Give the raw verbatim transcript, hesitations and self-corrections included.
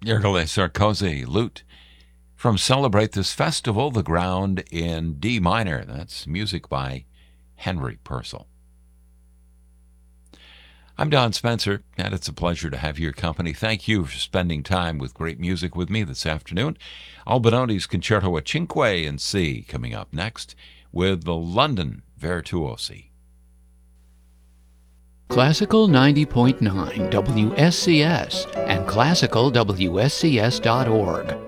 Ercole Sarkozy, Lute. From Celebrate This Festival, the ground in D minor. That's music by Henry Purcell. I'm Don Spencer, and it's a pleasure to have your company. Thank you for spending time with great music with me this afternoon. Albinoni's Concerto a Cinque in C coming up next with the London Virtuosi. Classical ninety point nine W S C S and classical W S C S dot org.